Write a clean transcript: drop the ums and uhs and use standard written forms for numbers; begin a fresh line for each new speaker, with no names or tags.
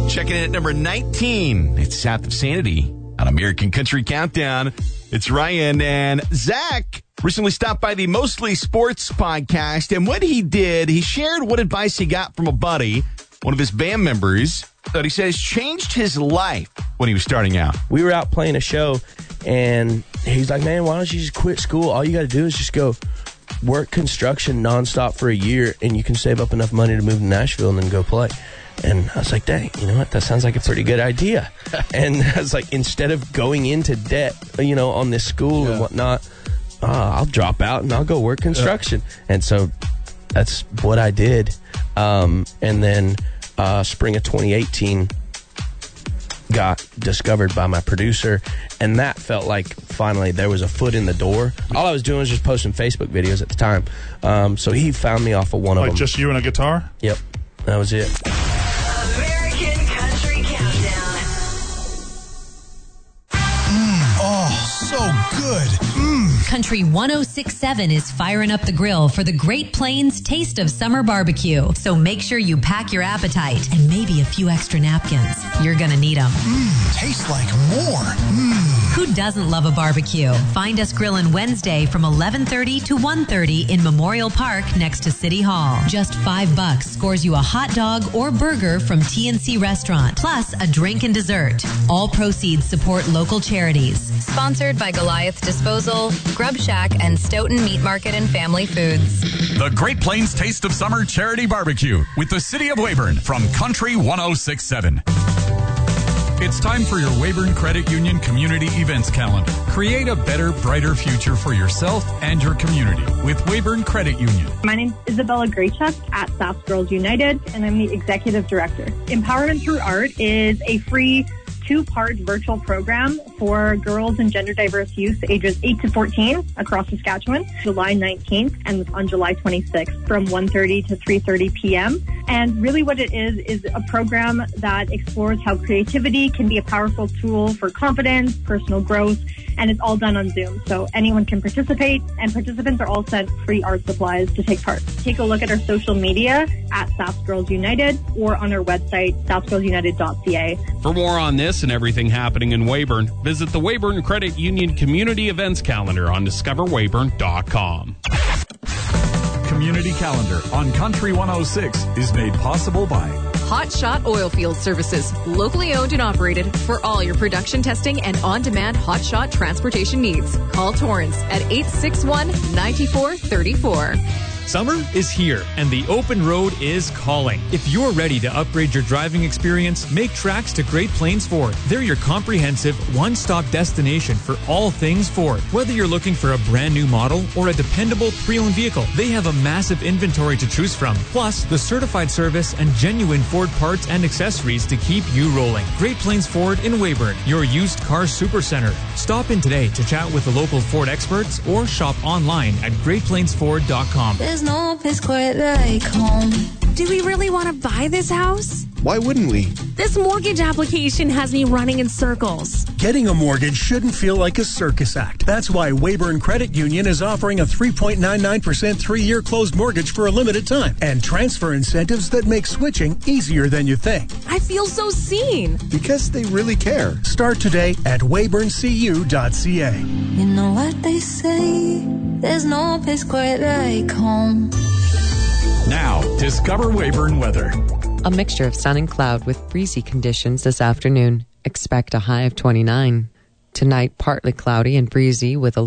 Checking in at number 19. It's South of Sanity on American Country Countdown. It's Ryan and Zach. Recently stopped by the Mostly Sports podcast, and what he did, he shared what advice he got from a buddy, one of his band members, that he says changed his life when he was starting out.
We were out playing a show, and he's like, man, why don't you just quit school? All you got to do is just go work construction nonstop for a year, and you can save up enough money to move to Nashville and then go play. And I was like, dang, you know what? That sounds like a pretty good idea. And I was like, instead of going into debt, on this school and whatnot, I'll drop out and I'll go work construction. And so that's what I did. And then spring of 2018 got discovered by my producer, and that felt like finally there was a foot in the door. All I was doing was just posting Facebook videos at the time. So he found me off of one of them.
Like just you and a guitar?
Yep, that was it.
American Country Countdown.
So good.
Country 106.7 is firing up the grill for the Great Plains Taste of Summer Barbecue. So make sure you pack your appetite and maybe a few extra napkins. You're going to need them.
Tastes like more.
Who doesn't love a barbecue? Find us grilling Wednesday from 11:30 to 1:30 in Memorial Park next to City Hall. Just $5 scores you a hot dog or burger from TNC Restaurant, plus a drink and dessert. All proceeds support local charities.
Sponsored by Goliath Disposal, Grub Shack, and Stoughton Meat Market and Family Foods.
The Great Plains Taste of Summer Charity Barbecue with the City of Weyburn from Country 106.7. It's time for your Weyburn Credit Union Community Events Calendar. Create a better, brighter future for yourself and your community with Weyburn Credit Union.
My name is Isabella Graychuk at South Girls United, and I'm the Executive Director. Empowerment Through Art is a free 2-part virtual program for girls and gender diverse youth ages 8 to 14 across Saskatchewan, July 19th and on July 26th from 1:30 to 3:30 p.m. And really what it is a program that explores how creativity can be a powerful tool for confidence, personal growth, and it's all done on Zoom. So anyone can participate, and participants are all sent free art supplies to take part. Take a look at our social media at South Girls United or on our website, southgirlsunited.ca.
For more on this and everything happening in Weyburn, visit the Weyburn Credit Union Community Events Calendar on discoverweyburn.com.
Community Calendar on Country 106 is made possible by
Hot Shot Oilfield Services, locally owned and operated for all your production testing and on-demand hot shot transportation needs. Call Torrance at 861-9434.
Summer is here, and the open road is calling. If you're ready to upgrade your driving experience, make tracks to Great Plains Ford. They're your comprehensive, one-stop destination for all things Ford. Whether you're looking for a brand new model or a dependable pre-owned vehicle, they have a massive inventory to choose from. Plus, the certified service and genuine Ford parts and accessories to keep you rolling. Great Plains Ford in Weyburn, your used car supercenter. Stop in today to chat with the local Ford experts or shop online at greatplainsford.com.
There's no place quite like home.
Do we really want to buy this house?
Why wouldn't we?
This mortgage application has me running in circles.
Getting a mortgage shouldn't feel like a circus act. That's why Weyburn Credit Union is offering a 3.99% 3-year closed mortgage for a limited time and transfer incentives that make switching easier than you think.
I feel so seen.
Because they really care.
Start today at weyburncu.ca.
You know what they say, there's no place quite like home.
Now, discover Weyburn weather.
A mixture of sun and cloud with breezy conditions this afternoon. Expect a high of 29. Tonight, partly cloudy and breezy with a